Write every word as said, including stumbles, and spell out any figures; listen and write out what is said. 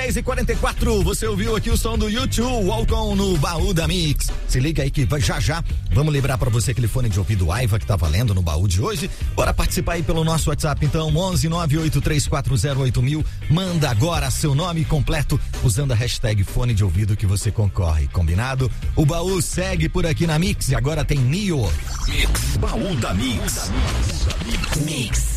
dez e quarenta e quatro, você ouviu aqui o som do YouTube, Walk On no Baú da Mix. Se liga aí que vai já já, vamos lembrar pra você aquele fone de ouvido Aiva que tá valendo no baú de hoje. Bora participar aí pelo nosso WhatsApp então, onze nove oito três quatro zero oito mil. Manda agora seu nome completo usando a hashtag fone de ouvido que você concorre, combinado? O baú segue por aqui na Mix e agora tem Nio. Mix, baú da Mix. Mix.